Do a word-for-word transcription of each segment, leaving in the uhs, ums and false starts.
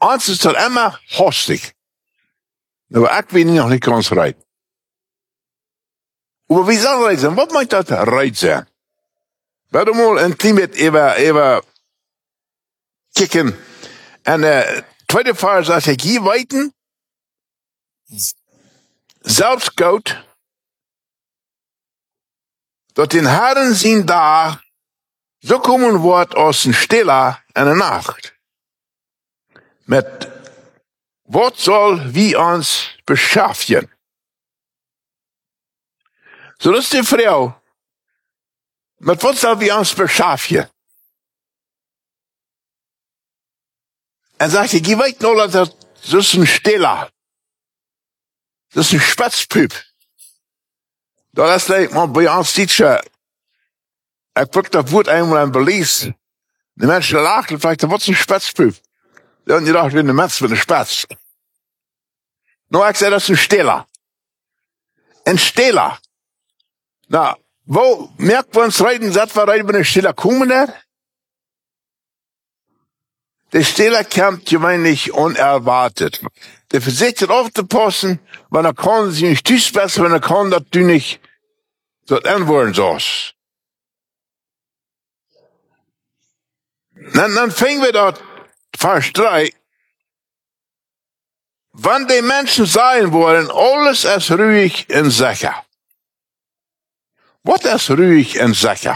Eins ist das immer hastig. Aber ich bin noch nicht ganz rein. Aber wie soll rein sein? Was meint das rein sein? Warte mal ein Klimat über, über, kicken. Und, äh, zweite Frage sagt er, je weiten, selbst Gott, dort den Herren sind da, so kommen wird aus dem Stiller in der Nacht. Mit, was soll wir uns beschaffen? So, das ist die Frau. Mit was soll wir uns beschaffen? Er sagte, geh weit noch, das ist ein Stiller. Das ist ein Spatzpüp. Da ist like, man, bei uns Teacher, ich guck das Wort einmal an Belize. Die Menschen lachen, fragten, was ist ein Spatzpüp? Die haben gedacht, wie eine Metz mit einem Spatz. Nur ich sage, das ist ein Stiller. Ein Stiller. Na, wo merkt man uns reiten, sagt wir reiten, wenn ein Stiller kommen der? Der Stiller kommt gewöhnlich unerwartet. Der versucht aufzupassen, wenn er kann sich nicht tüßbessern, wenn er kann, dass du nicht dort antworten sollst. Dann, dann fingen wir dort, Vers drei, wenn die Menschen sein wollen, alles ist ruhig und sicher. Was ist ruhig und sicher?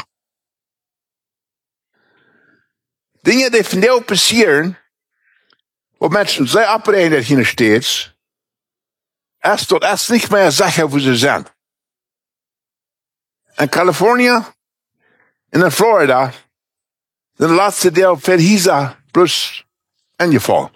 Dinge, die von dir passieren, wo Menschen sehr abreden, dass hier steht, ist dort erst nicht mehr sicher, wo sie sind. In Kalifornien, in Florida, sind der letzte Teil für Hisa bloß angefallen.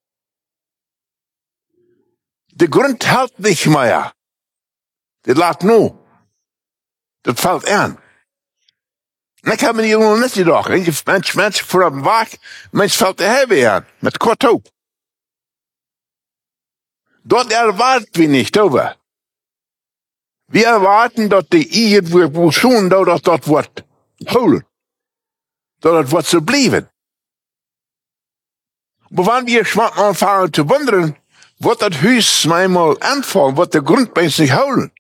Der Grund hält nicht mehr. Der lässt nur. Das fällt an. Und ich habe mir die Jungen nicht gedacht. Mensch, Mensch, vor dem Weg, Mensch fällt der Heavy an. Mit Kortop. Dort erwarten wir nicht, aber. Wir erwarten, dass die irgendwo schon, dass dort wird holen. Dass das wird so bleiben. Aber wenn wir schmack anfangen zu wundern, wird das Haus einmal anfangen, wird der Grund bei uns nicht holen.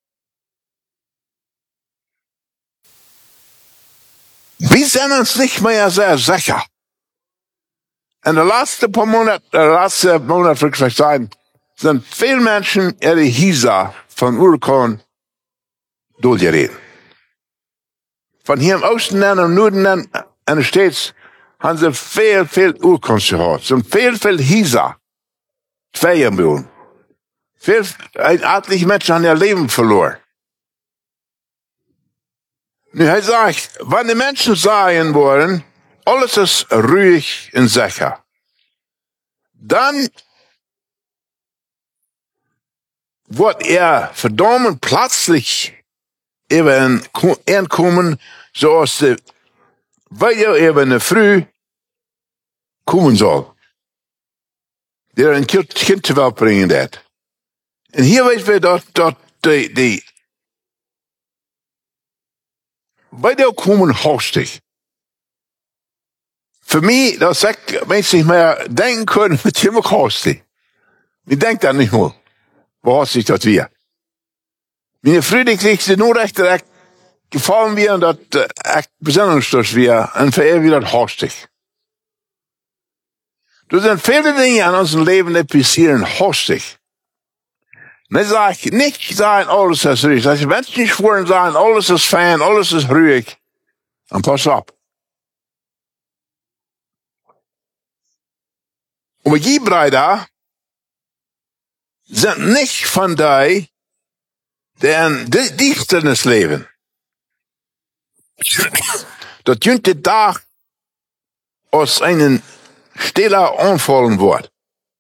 Wir sind uns nicht mehr sehr sicher. In den letzten paar Monaten, der letzte Monat, würde ich vielleicht sagen, sind viele Menschen ihre Hisa von Urkon durchgereden. Von hier im Osten und im Norden und in den States haben sie viel, viel Urkunst gehabt. Sie haben viel, viel Hisa. Zwei Millionen. Viel, etliche Menschen haben ihr Leben verloren. Und er sagt, wenn die Menschen sagen wollen, alles ist ruhig und sicher, dann wird er verdammt plötzlich eben ankommen, so aus der Weiter-Ebene früh kommen soll. Der ein Kind, kind zur Welt bringen wird. Und hier wissen wir, dass, dass die, die Weiter kommen hastig. Für mich, dass ich Menschen nicht mehr denken können, mit dem hastig. Ich denke da nicht mehr, wo hastig das wir. Meine friedlichste Notrechte gefallen mir und das äh, besinnungslos wir und verehren wir das hastig. Da sind viele Dinge in unserem Leben, die passieren hastig. Und ich sage, nicht sagen, alles ist ruhig. Also, wenn sie nicht schwören, sagen, alles ist fein, alles ist ruhig, dann pass auf. Aber die Brüder sind nicht von denen, deren Dichternis leben. Das jüngste Tag aus einem Stiller anfallen wird.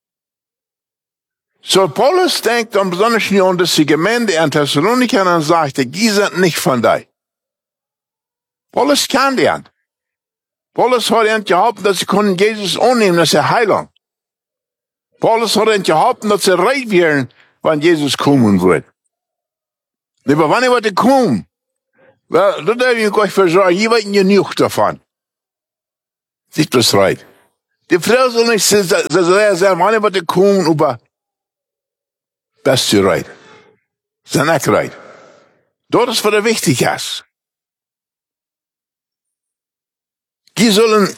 So, Paulus denkt am besonders an, dass die Gemeinde in Thessaloniki dann sagte, die sind nicht von dir. Paulus kann die an. Paulus hat ihnen geholfen, dass sie können Jesus annehmen, dass er heilen. Paulus hat ihnen geholfen, dass sie reich werden, wenn Jesus kommen wird. Aber wann er wird kommen, well, da darf ich euch versagen, ihr weißt ja nicht davon. Sieht das rein. Die Frau soll nicht so sehr sagen, wann wird die kommen, aber best du right. Zijn echt right. Dat is wat er wichtig is. Die sollen,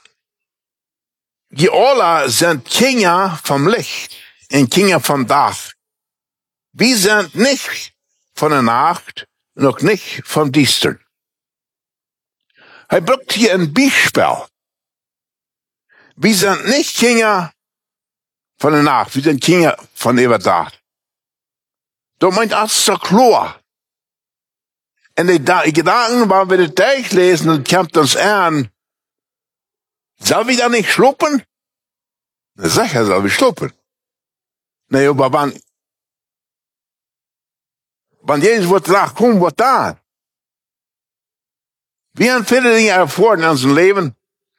die alle sind Kinder vom Licht und Kinder vom Tag. Wir sind nicht von der Nacht, noch nicht vom Düstern. Er braucht hier ein Beispiel. Wir sind nicht Kinder von der Nacht, wir sind Kinder von der Tag. Da meint alles so klar. Und die, die Gedanken, wenn wir das durchlesen, und kommt uns an, soll wir da nicht schluppen? Na sicher soll wir schluppen. Nee, aber wenn, wenn Jesus wird nachkommen, wird da. Wir haben viele Dinge erfahren in unserem Leben.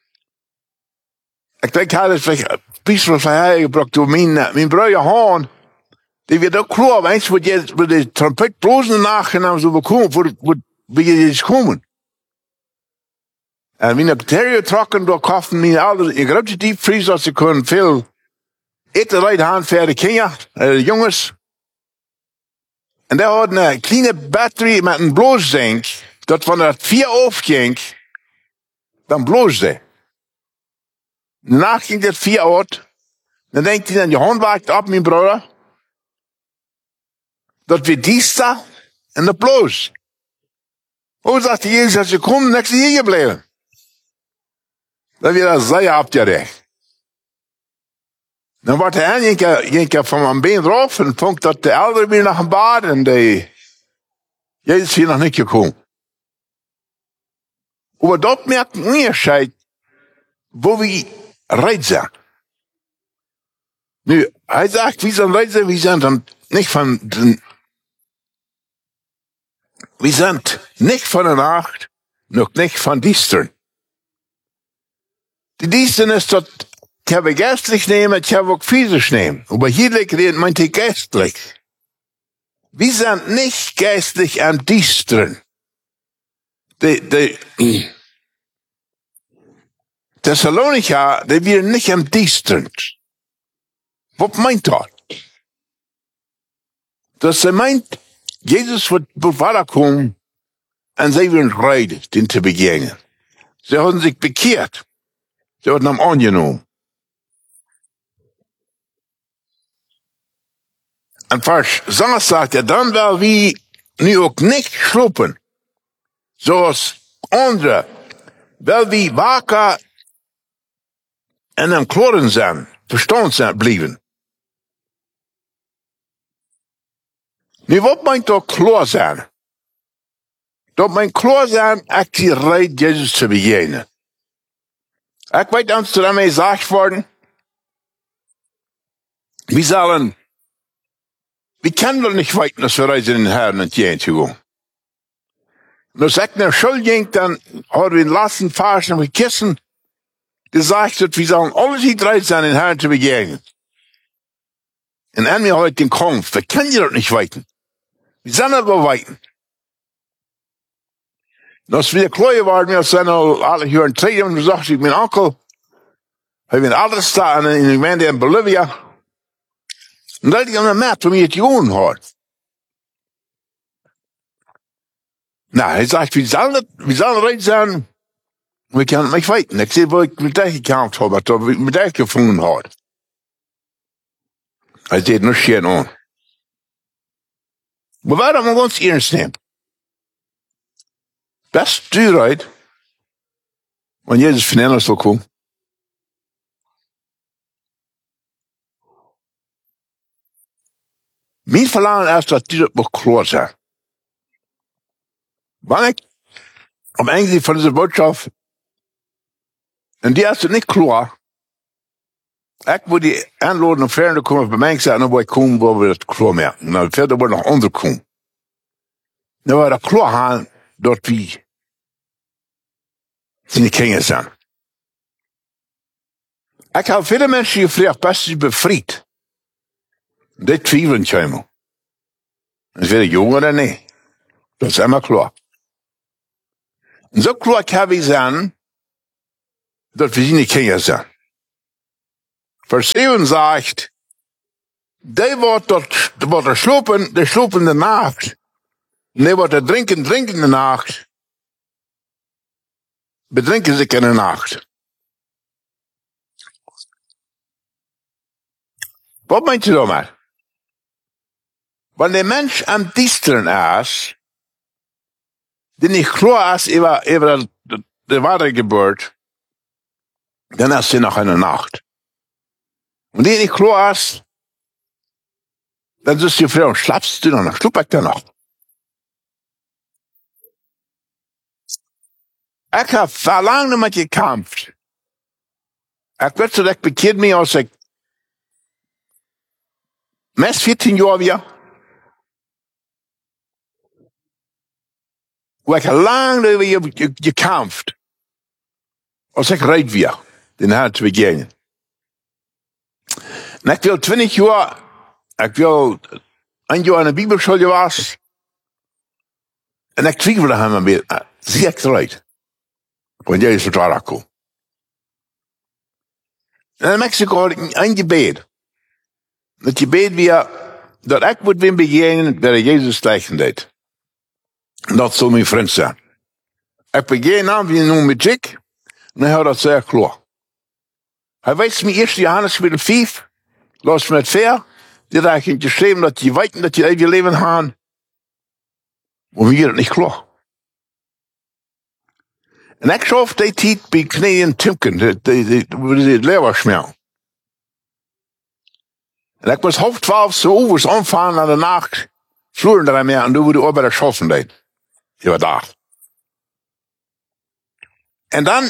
Ich denke, ich habe das vielleicht ein bisschen vorhergebracht, wo mein, mein Bruder Hahn, die wird auch klar, weißt du, wo die, wo die Trompet bloßen nachgenommen so bekommen, wo, wo, wo die jetzt kommen. Und wenn ich Terrio trocken, da kaufen mir alle, ich glaube, die Diebfries, dass sie können viel eten Leute haben für die Kinder, äh, die Jungs. Und der hat eine kleine Batterie mit einem Bloßding, dat van er vier aufging, dann bloßte. Danach ging das vier out, dann denkt hij, die Hand wagt ab, mein Bruder, dat wir dies da, en dat bloß. Hoe sagt Jesus, als je komt, dan is hij hier gebleven. Dan weer dat zij abgerecht. Dan wordt hij een van mijn been drauf, en vond dat de ouderen weer naar een bad, en de, Jezus is hier nog niet gekomen. Aber dort merkt man Unterschied, wo wir reit sind. Nu, er sagt, wir sind Leute, wir sind dann nicht von den, wir sind nicht von der Nacht, noch nicht von Düstern. Die Düstern ist dort, ich habe geistlich nehmen, ich habe auch physisch nehmen. Aber hier reden meint ich geistlich. Wir sind nicht geistlich am Düstern. Die, die, Thessalonicher, die wir nicht am Düstern. Was meint das? Dass er meint, Jesus wird weiterkommen und sie werden reden, den zu begegnen. Sie haben sich bekehrt. Sie haben ihn angenommen. Und Vers sechs sagt er, dann werden wir nu auch nicht schlupen, zoals andere, weil wir wakker en am Kloren zijn, verstand zijn blijven. Nu, wat meint dat klaar zijn? Dat meint klaar zijn, echt die Reit Jezus te begegnen. Ik weet ons dat daarmee gezegd worden, wir sollen, wir können doch nicht weiten, dass wir reisen in den Herrn entgegen. Und als ich nach Schule ging, dann haben wir den letzten Vers noch gekissen, gesagt, dass wir sollen alle die drei sein, den Herrn zu begegnen. Und an mir heute den Kampf, wir können ja doch nicht weiten. Wir sind aber weiten. Und als wir klar waren, wir sind alle hier in Trägen und gesagt, ich mein Onkel, ich bin alles da in der Gemeinde in Bolivia. Und da hätte ich eine März, wo mir die Jungen hat. Na, er sagt, wir sollen, wir sollen recht sein, wir können nicht weiten. Ich sehe, wo ich mit euch gekämpft habe, was ich mit euch gefunden habe. Er sieht nur schön an. Aber warum wir uns ernst nehmen? Das ist die Reit, wenn Jesus von anders soll kommen. Mein Verlangen ist, dass die das klar sein. Wenn ich am Ende von dieser Botschaft, und die ist nicht klar, ich würde die Anladen und Ferne kommen, bei mir gesagt, wo ich komme, wo wir das klar merken. Und dann wird aber noch andere kommen. Dann wir das klar haben, dort wie seine Kinder sind. Ich habe viele Menschen gefragt, was sie befreit. Und die zweifeln schon immer. Und werde jung oder nicht. Das ist immer klar. Und so klar kann ich sagen, dass wir seine Kinder sind. Vers zeven sagt, die wordt dort, wordt er slopen, de slopende nacht. En die wordt er drinken, drinkende nacht. Bedrinken zich in de nacht. Wat meint je daarmee? Wanneer de mens am diesteren is, die niet klaar is over, over de, de ware gebeurt, dan is ze nog in de nacht. Und die nicht klar ist, dann ist die Frau, schlafst du noch, schlupp ich da noch. Ich hab verlangt mit gekämpft. Ich werd so, ich bekehrt mich aus, ich, meist vierzehn Jahre wieder, wo ich lange über gekämpft, als ich reit wieder, den Herrn zu begegnen. Und ich will zwanzig Jahre, ich will ein Jahr in der Bibelschule gewesen, und ich zweifle daheim ein bisschen, sie hat reit, von Jesus vertraut kommt. Und in Mexiko hatte ich ein Gebet. Das Gebet wir, dass ich mit wem begegnen, wer Jesus gleichen deed. Und das soll mein Freund sein. Ich begegne an, wie nun mit Jick, und er hat das sehr klar. Er weiß mir erst Johannes mit dem fünf, los mit vier, die da ich geschrieben, dass die weiten, dass die ewige Leben haben. Und mir das nicht klar. Und ich schaue die Zeit bei Knien Timken, die, die, die, die Leber schmieren. Und ich muss halb zwölf so Uwes anfahren an der Nacht, fluren da mehr, und du würde Arbeiter schaffen, die war da. Und dann,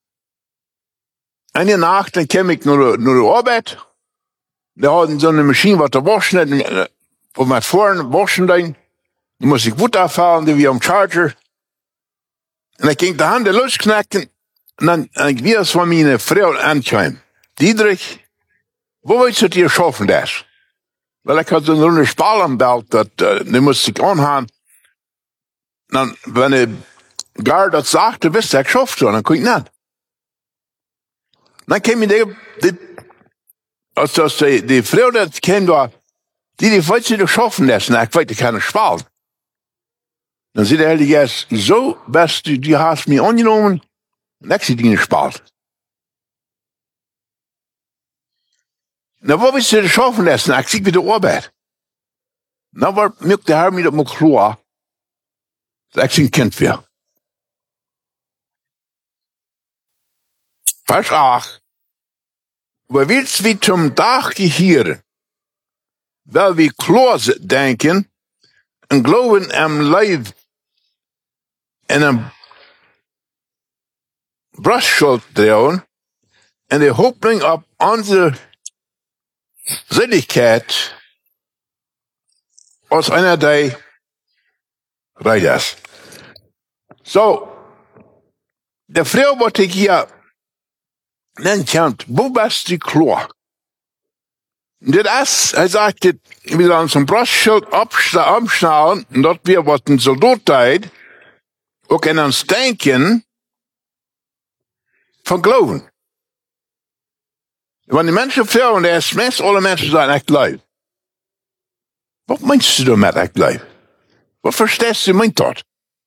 eine Nacht, dann käme ich nur, nur die Arbeit, da hatten so eine Maschine, was da waschen, wo man vorne waschen, dann muss ich Butter fahren, die wie am Charger. Und dann ging die Hand losknacken, und dann, dann wie es von meiner Frau ankam. Diedrich, wo willst du dir schaffen, das? Weil ich hatte so eine Spal am Belt, dat, uh, die musste ich anhaben. Dann, wenn ich gar das sagte, wisst ihr, ich schaffte, dann konnte ich nicht. Dann kam mir die, die, als das die, die Frau, die kam da, die, die wollte sie schaffen lassen, ich wollte keine Spal. Dann sagt der Heilige Geist, so, bist du, die hast mich angenommen, und ich sie die nicht spalt. Na, wo willst du das schaffen lassen? Ich sehe wieder Arbeit. Na, war, mögt der Herr mir das mal klar, dass ich ein Kind wäre. Vers acht. Wo willst wie zum Tag gehören, weil wir klar denken, und glauben am Leib, in einem Brustschuld trauen, und die Hoffnung auf unsere Seligkeit aus einer der Reiters. So, der Frau wollte ich hier nennen, wo bist du klar? Und das, er sagte, wir sollen zum Brustschild abschnallen, und dort wir, was ein Soldat teilt, auch in uns denken, von Glauben. Wenn die Menschen fragen, der ist meist alle Menschen sagen, ich glaube. Was meinst du damit, ich glaube? Was verstehst du mit dort?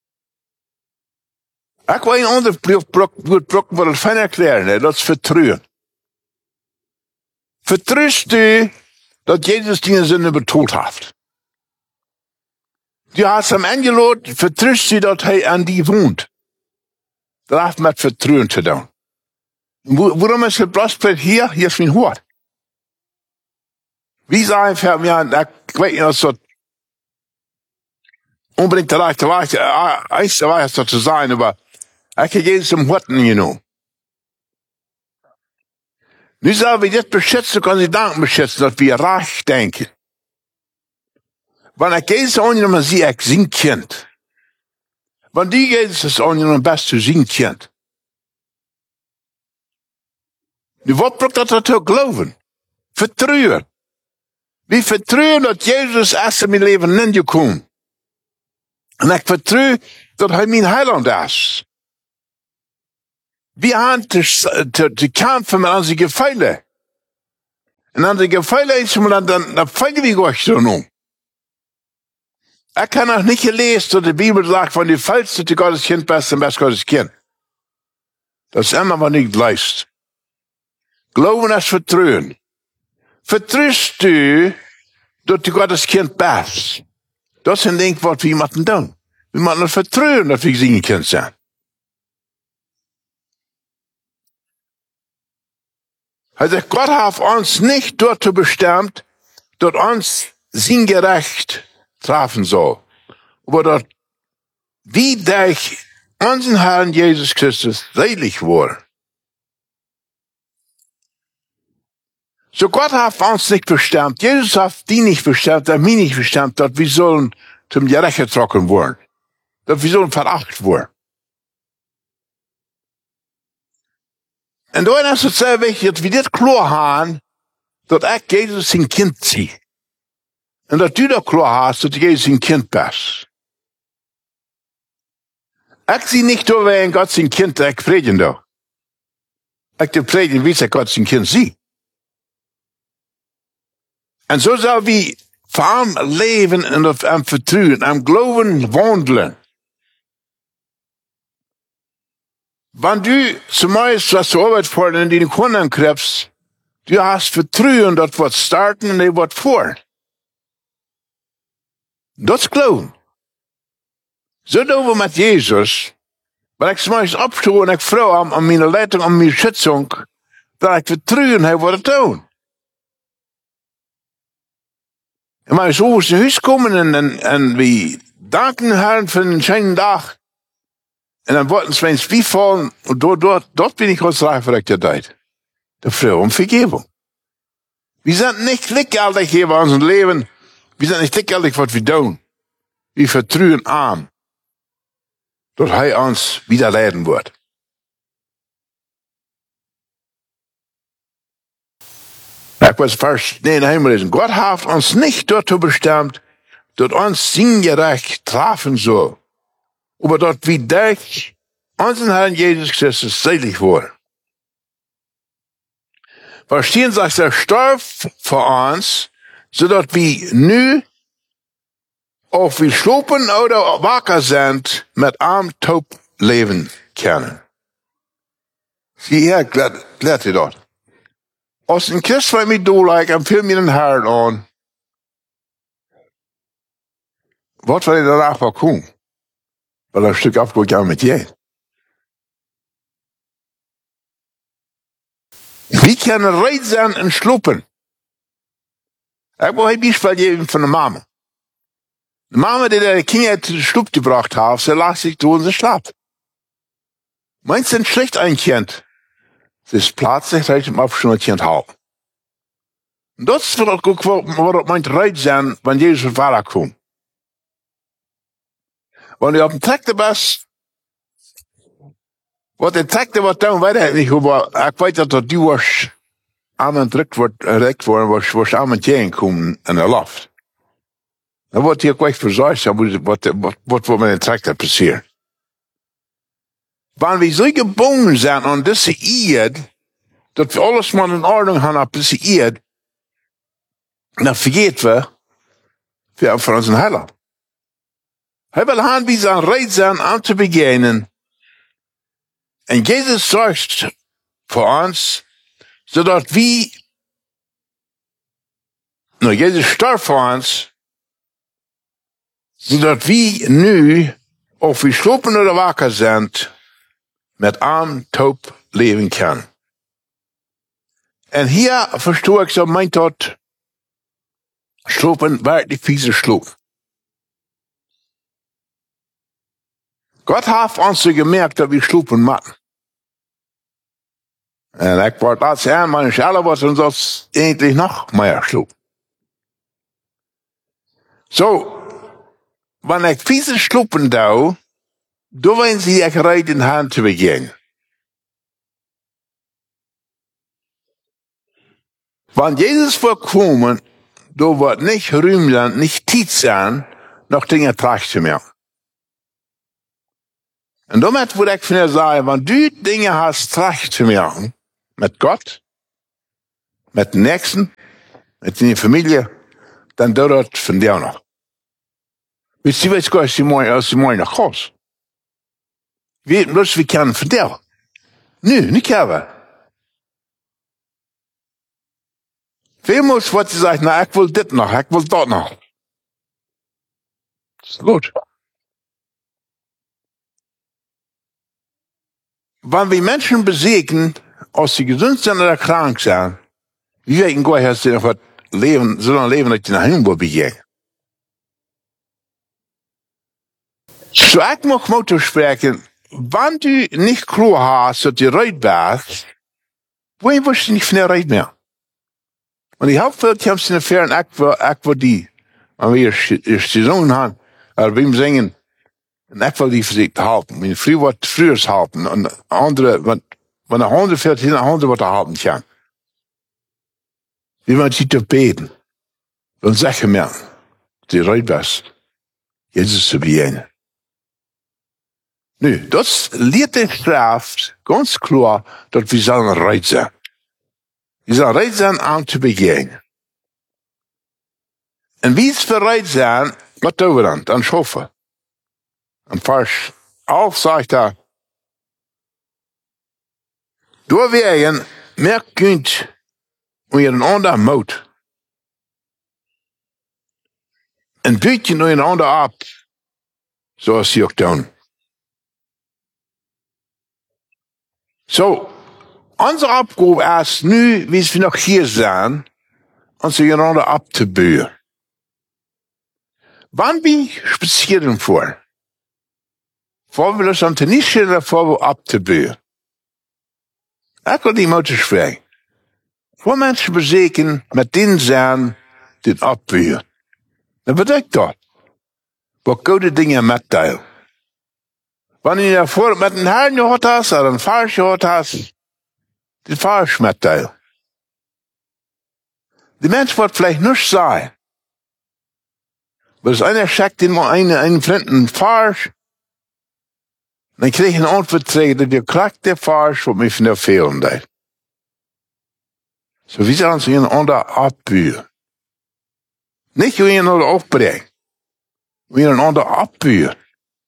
Ich will ein anderes Buch, was ich fein erklären, das ist Vertrauen. Vertraust du, dass Jesus deine Sünde betont hat? Du hast am Angelot, vertraust du, dass er an die wohnt? Das hat mit Vertrauen zu tun. Warum ist der Brustplatte hier? Hier ist mein Hort. Wie sagen wir, ja, ich weiß nicht, was das unbedingt der rechte Weg ist, der Weg ist zu sein, aber ich kann jedes im Horten, you know. Nu sagen wir jetzt beschützen, können Sie Danken beschützen, dass wir reich denken. Wenn ich Jesus angenommen sie ich sein Kind. Wenn die Jesus angenommen bist du sein Kind. Nu wat braucht das dazu glauben? Vertrauen. Wir vertrauen, dass Jesus erst in mein Leben hingekommen. Und ich vertraue, dass er mein Heiland ist. Wir haben zu, zu, zu kämpfen mit unseren Gefeinden. En dan de gevallen is, maar dan, dan, dan vallen we gleich so nun. Ich kann auch nicht gelesen, dass die Bibel sagt, wenn du fällst, dass du Gottes Kind bist, dann bist du Gottes Kind. Das ist immer, was nicht leist. Glauben ist Vertrauen. Vertraust du, dass du Gottes Kind bist? Das ist ein Ding, was wir machen tun. Wir müssen vertrauen, dass wir sein Kind sind. Also Gott hat uns nicht dazu bestimmt, dass uns sein Gerecht treffen soll. Aber dass wir durch unseren Herrn Jesus Christus selig wurden. So Gott hat uns nicht bestimmt, Jesus hat die nicht bestimmt, hat mich nicht bestimmt, dass wir sollen zum Gerecht getroffen werden. Dass wir sollen verachtet werden. Und dann ist es sehr wichtig, dass wir das klar haben, dass ich Jesus sein Kind ziehe. Und dass du das klar hast, dass du Jesus sein Kind bist. Ich sehe nicht nur, wenn Gott sein Kind, ich predigen da. Ich te predigen, wie ich Gott sein Kind sehe. Und so soll wir vor ihm leben und auf ihm vertrauen, am Glauben wandeln. Wenn du zumeist was zur Arbeit fährst und in die Kunden kriegst, du hast Vertrauen, das wird starten und das wird vor. Das ist Glauben. So tun wir mit Jesus, weil ich zumeist abstehe und ich freue an, an meine Leitung, an meine Schützung, dass ich Vertrauen habe, was er tun. Und wenn wir so aus dem Haus kommen und, und, und wir danken Herrn für den schönen Tag, und dann wollten sie ins Spiel fallen, und dort, dort, dort bin ich ganz reich verreckt Zeit. Der Freude um Vergebung. Wir sind nicht gleichgültig hier bei unserem Leben. Wir sind nicht gleichgültig, was wir tun. Wir vertrauen an, dass er uns wieder leiden wird. Ich muss Vers neun lesen. Gott hat uns nicht dazu bestimmt, dass uns sein Gerecht treffen soll. Aber dort wir durch unseren Herrn Jesus Christus selig wurden. Verstehen Sie, dass er starb für uns, so dass wir nu, ob wir schlupen oder wacker sind, mit arm taub leben können. Sie hier, klärt ihr dort. Als ein Christ bei mir durchleik, empfiehlt mir den Herrn an. Was will ich danach bekommen? Weil er ein Stück abgegangen mit je. Wie können reit sein und schlupen? Ich will ein Beispiel geben von der Mama. Die Mama, die die Kinder zu den Schlupf gebracht hat, sie lag sich durch und sie schlapp. Meinst du, ein schlecht ein Kind? Sie ist plötzlich recht im Abstand Kind halb. Und das ist was was meint reit sein, wenn Jesus auf Wara kommt. Wenn du auf dem Traktor bist, was der Traktor was tun, weiß ich nicht, aber ich weiß, dass du was an und drückt wird, direkt worden, was, was an und kommen in der Luft. Dann wird hier gleich versorgt, was, was, was mit dem Traktor passiert. Wenn wir so gebunden sind an diese Erde, dass wir alles mal in Ordnung haben auf diese Erde, dann vergeht wir, wir von unseren Heiler. Er will haben, wie sein Reit sein, an zu begegnen. Und Jesus sorgt für uns, so dass wir, no, Jesus starb für uns, so dass wir nu, ob wir schlupen oder wacker sind, mit arm, taub leben können. Und hier verstehe ich so, meint dort, schlupen, wirklich fiese Schlup. Gott hat uns so gemerkt, dass wir schlupen machen. Und ich wollte als Herr, meine Schale, was uns das eigentlich noch mehr schlup. So, wenn ich fiese Schlupen da, da wollen sie ich bereit, in Hand zu begehen. Wenn Jesus vorkommen, da wird nicht Rühm sein, nicht Tiet sein, noch Dinge tracht zu mir. Und damit würde ich von dir sagen, wenn du Dinge hast, tracht zu mir, mit Gott, Mit den Nächsten, mit der Familie, dann dauert von der noch. Wisst ihr, was ich morgen aus dem Morgen nach Hause? Wir bloß, wir können von der. Nö, nicht aber. Wer muss, was sie sagt, na, ich will dit noch, ich will dort noch. Das ist gut. Wenn wir Menschen besiegen, aus sie gesund sind oder krank sind, wie wir in Gott hast sie noch was leben, so lange leben, dass die nach Himmel begehen. So, ich mag Motto sprechen, wenn du nicht klar hast, dass du reit bist, wohin wirst du nicht von der Reit mehr? Und die Hauptwelt haben sie in der Ferien, ich will die, wenn wir ihre Saison haben, oder beim Singen, und ich will die für sich halten. Wenn früher wird früher halten, und andere, wenn, wenn ein Hunde fährt, hin, ein Hunde wird er halten kann. Wie man sie zu beten, und sagen mir, die reit bist, Jesus zu begegnen. Nu, das lehrt die Schrift ganz klar, dass wir sollen reit sein. Wir sollen reit sein, um zu begegnen. Und wie es für reit sein, Gott overhand, an Schofen. Und Vers elf sagt er, door wegen mehr kunt und ihren anderen Mut. Und bütchen einander ab, so als sie auch tun. So, unsere Aufgabe ist nu, wie wir noch hier sind, uns einander abzubühen. Wann wir spazieren vor? Vor wir uns am nicht stellen, vor wir abzubühen. Ich will die Mutter fragen. Wo Menschen bezieken mit denen zijn, die abbuien. Dat betekent dat. Wat goede dingen mitteilen. Wanneer je daarvoor met een haar gehad hast, of een vaars gehad hast, die vaars mitteilen. Die mens wordt vielleicht nichts sagen. Aber als einer schickt ihn mal einen, einen Freund einen Farsch, dann krieg ich eine Antwort zurück, dass der kriegt der Farsch, was mich von der fehlen deed. So wie sie uns einander abbühen. Nicht wie einander aufbringen. Wie einander abbühen.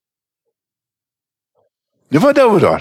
Nu, wat doen we dat?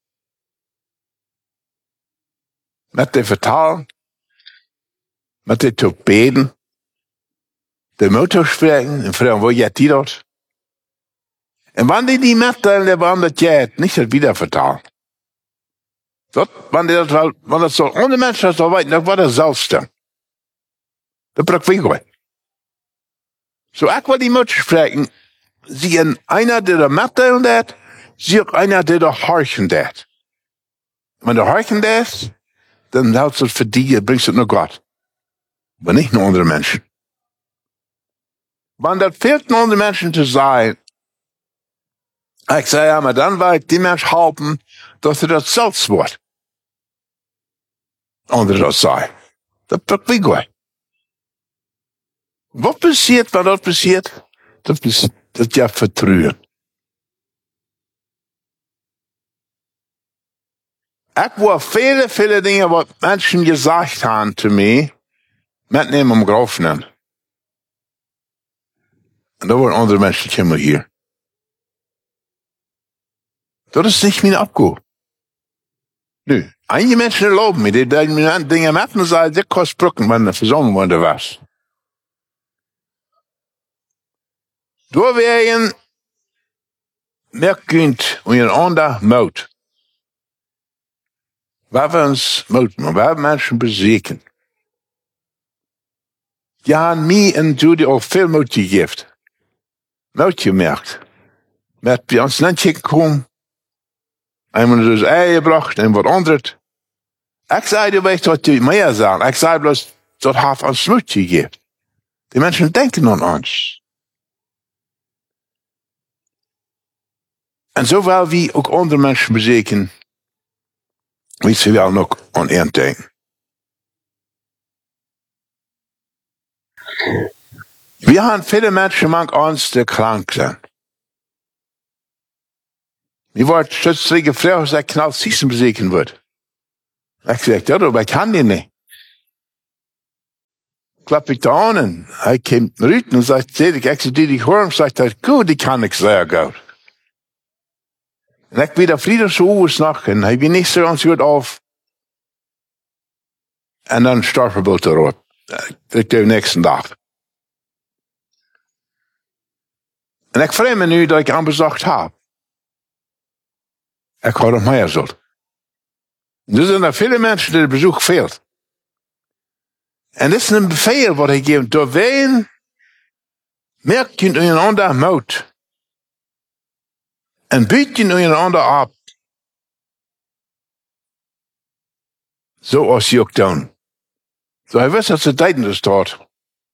Met de vertalen, met de te beden, de motor spreken en vragen, wo jij die dat? En wanneer die mitteilen, der waren dat jij het niet het wieder vertalen. Dat, wanneer dat wel, wanneer dat zo andere mensen dat al weten, dat was dat zelfste. Dat brak wie goed. Zo, ik wil die motor spreken, zie een einer, der dat mitteilen dat, zie ook einer, der dat horchen dat. Wenn du horchen dat, dann houdt het voor die, brengt het naar God. Maar niet naar andere mensen. Want dat fehlt naar andere mensen te zijn. Ik zei, ja, maar dan wil ik die mens helpen, dat er dat zelfs wordt. Andere dat zei. Dat pakt wie goed. Wat passiert, wat dat passiert? Dat is dat je vertrouwen. Ik wil vele, vele dingen wat mensen gezegd hebben te mij, metnemen om geholfen. En dan worden andere mensen komen hier. Dat is niet mijn opgave. Nu, einige mensen lopen me, die dingen dingen met me zeggen, dit kost broeken, wanneer er verzonnen worden was. Doorwegen, meer kunt en een ander mout. Waar we ons mouten, waar we mensen bezieken. Ja, mij en Judy al veel mout gegeven. Mout gemerkt. Met bij ons landje gekomen. En we dus ei gebracht en wat anders. Ik zei, du weißt, wat die meer zijn. Ik zei bloos, dat heeft ons moed gegeven. Die mensen denken aan ons. En zowel wie ook andere mensen bezieken, weet ze wel nog aan één ding. We hebben viele mensen mank ons die krank zijn. Die wordt steeds gevraagd als ik knal Siessen bezieken wordt. Ik zeg, ja, maar ik kan die niet. klap ik de aan en hij komt eruit en zegt, zeg ik, ik zie die hoor, zegt hij, goed, die kan ik zeer goed. En ik weet dat vrienden zo oversnacht en hij weet niet zo ganz goed af. En dan starten we te rood. Ik doe de nächste dag. En ik vreem me nu dat ik amper zacht heb. Ik ga nog meer zo. Er zijn er veel mensen die het bezoek veelt. En dit is een bevel wat ik geef. Door ween merkt je een ander moed. En biedt je een ander op. Zoals je ook doen. Zo hij wist dat ze tijd in de staat.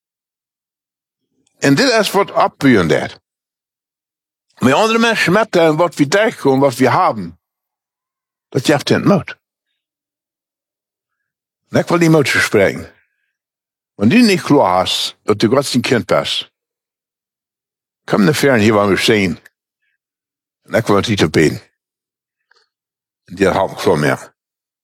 En dit is wat opburen dat. Met andere mensen met wat we tegenkomen, wat we hebben. Dat je hebt in het moed. En ik wil die moed spreken. Want die niet klaar hast, dat du Gott zijn kind bist. Kom naar ver hier waar we zijn. En ik wil het niet op beden. En die houdt ik veel meer.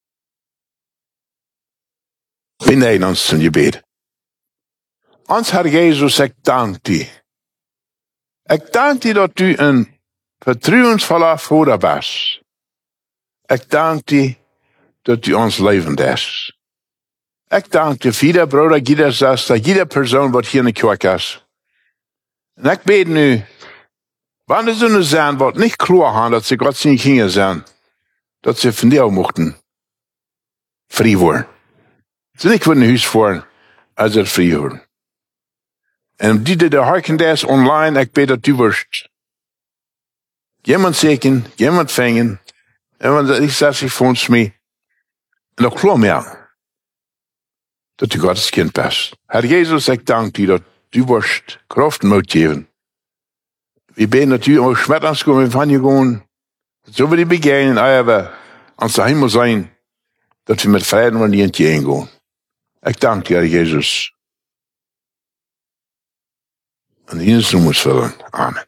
We nemen ons in je bed. Ons Herr Jezus, ik dank die. Ik dank die dat u een vertrouwensvolle vader bent. Ik dank die dat u ons levend is. Ik dank de ieder broeder, ieder zuster, ieder persoon wat hier in de kerk is. En ik bid nu, wanneer ze nu zijn wat niet klaar gaan, dat ze God zijn kinderen zijn, dat ze van jou mochten vrij worden. Ze niet voor een huis voor, als ze vrij worden. En die die de harken is online, ik bid dat u wordt. Iemand zeken, iemand vangen, iemand dat ik zet zich voor ons mee. En dat klopt me dat u Gottes kind bent. Herr Jezus, ik dank u dat u wordt kracht moet geven. We bidden dat u ook met ons komen van je gewoon. Zo we die beginnen, aber ons de hemel zijn, dat we met vrede van die in je gaan. Ik dank u, Herr Jezus. En in Jezus noem ons vullen. Amen.